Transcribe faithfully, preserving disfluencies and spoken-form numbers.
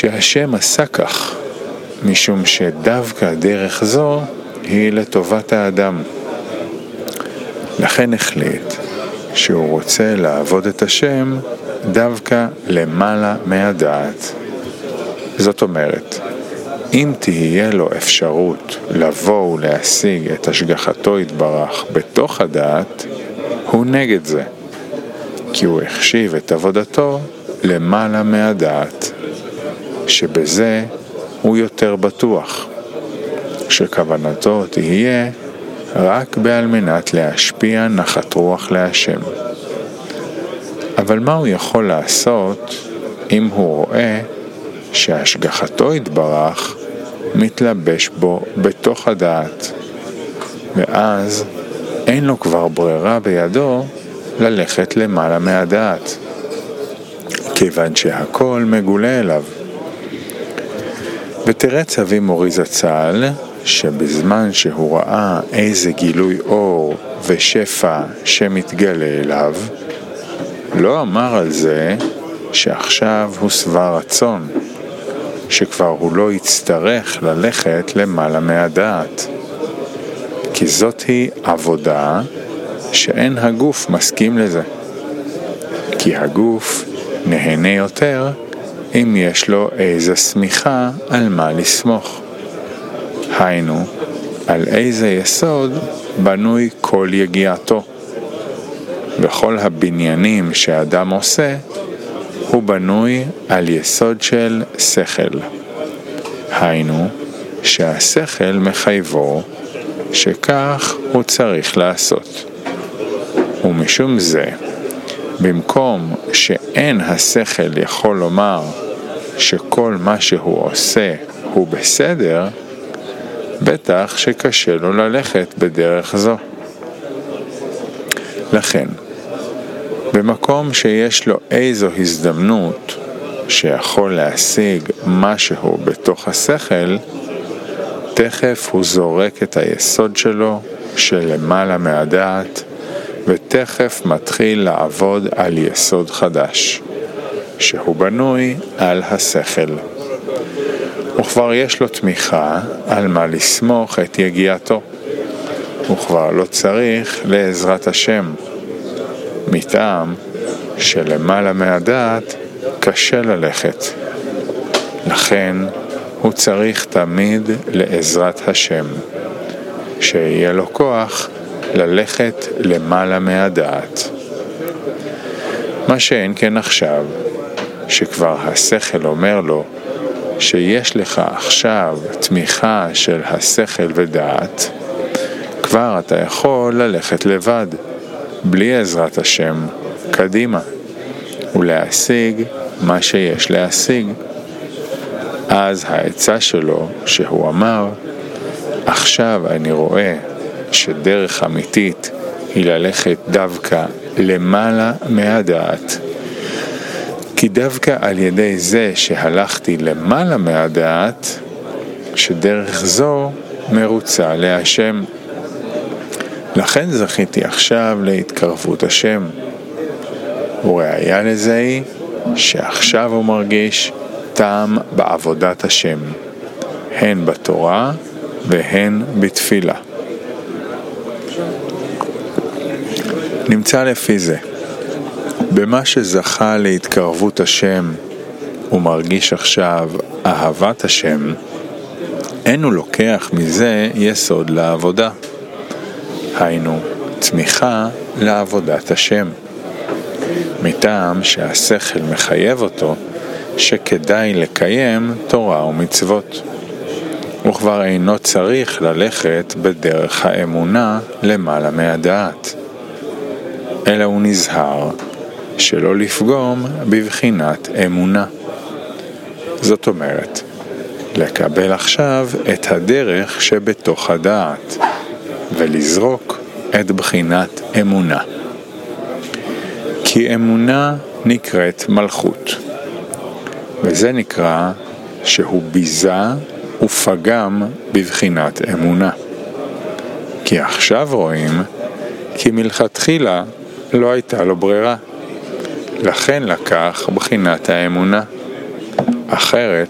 שהשם עשה כך, משום שדווקא דרך זו היא לטובת האדם. לכן החליט שהוא רוצה לעבוד את השם דווקא למעלה מהדעת. זאת אומרת, אם תהיה לו אפשרות לבוא ולהשיג את השגחתו יתברך בתוך הדעת, הוא נגד זה, כי הוא החשיב את עבודתו למעלה מהדעת, שבזה הוא יותר בטוח, שכוונתו תהיה רק בעל מנת להשפיע נחת רוח להשם. אבל מה הוא יכול לעשות אם הוא רואה שהשגחתו יתברך מתלבש בו בתוך הדעת, ואז אין לו כבר ברירה בידו ללכת למעלה מהדעת, כיוון שהכל מגולה אליו. ותרץ אבי מורי זצ"ל שבזמן שהוא ראה איזה גילוי אור ושפע שמתגלה אליו, לא אמר על זה שעכשיו הוא שבע רצון, שכבר הוא לא יצטרך ללכת למעלה מהדעת, כי זאת היא עבודה שאין הגוף מסכים לזה, כי הגוף נהנה יותר אם יש לו איזה סמיכה על מה לסמוך. היינו, על איזה יסוד בנוי כל יגיעתו. וכל הבניינים שאדם עושה, הוא בנוי על יסוד של שכל. היינו, שהשכל מחייבו, שכך הוא צריך לעשות. ומשום זה, במקום שאין השכל יכול לומר שכל מה שהוא עושה הוא בסדר, בטח שקשה לו ללכת בדרך זו. לכן, במקום שיש לו איזו הזדמנות שיכול להשיג משהו בתוך השכל, תכף הוא זורק את היסוד שלו שלמעלה מהדעת, ותכף מתחיל לעבוד על יסוד חדש, שהוא בנוי על השכל. וכבר יש לו תמיכה על מה לסמוך את יגיעתו. הוא כבר לא צריך לעזרת השם, מטעם שלמעלה מהדעת קשה ללכת. לכן הוא צריך תמיד לעזרת השם, שיהיה לו כוח ללכת למעלה מהדעת. מה שאין כן עכשיו, שכבר השכל אומר לו שיש לך עכשיו תמיכה של השכל ודעת, כבר אתה יכול ללכת לבד, בלי עזרת השם, קדימה, ולהשיג מה שיש להשיג. אז העצה שלו שהוא אמר, עכשיו אני רואה שדרך אמיתית היא ללכת דווקא למעלה מהדעת, כי דווקא על ידי זה שהלכתי למעלה מהדעת, שדרך זו מרוצה להשם. לכן זכיתי עכשיו להתקרבות השם. וראיה לזה היא שעכשיו הוא מרגיש טעם בעבודת השם, הן בתורה והן בתפילה. נמצא לפי זה, במה שזכה להתקרבות השם ומרגיש עכשיו אהבת השם, אין הוא לוקח מזה יסוד לעבודה. היינו, תמיכה לעבודת השם. מטעם שהשכל מחייב אותו שכדאי לקיים תורה ומצוות. הוא כבר אינו צריך ללכת בדרך האמונה למעלה מהדעת, אלא הוא נזהר שלא לפגום בבחינת אמונה. זאת אומרת, לקבל עכשיו את הדרך שבתוך הדעת, ולזרוק את בחינת אמונה. כי אמונה נקראת מלכות, וזה נקרא שהוא ביזה ופגם בבחינת אמונה. כי עכשיו רואים כי מלכתחילה לא הייתה לו ברירה, לכן לקח בחינת האמונה, אחרת